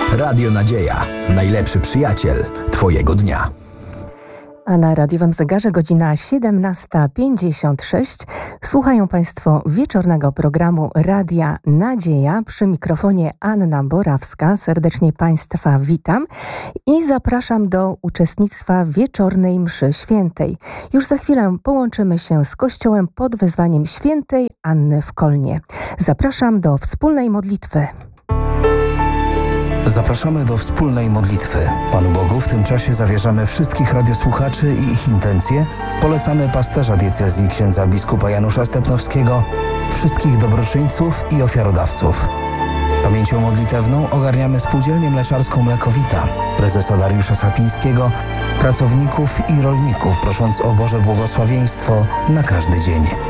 Radio Nadzieja. Najlepszy przyjaciel Twojego dnia. A na radiowym zegarze godzina 17:56. Słuchają Państwo wieczornego programu Radia Nadzieja. Przy mikrofonie Anna Borawska. Serdecznie Państwa witam i zapraszam do uczestnictwa w wieczornej mszy świętej. Już za chwilę połączymy się z Kościołem pod wezwaniem świętej Anny w Kolnie. Zapraszam do wspólnej modlitwy. Zapraszamy do wspólnej modlitwy. Panu Bogu w tym czasie zawierzamy wszystkich radiosłuchaczy i ich intencje. Polecamy pasterza diecezji księdza biskupa Janusza Stepnowskiego, wszystkich dobroczyńców i ofiarodawców. Pamięcią modlitewną ogarniamy Spółdzielnię Mleczarską Mlekowita, prezesa Dariusza Sapińskiego, pracowników i rolników, prosząc o Boże błogosławieństwo na każdy dzień.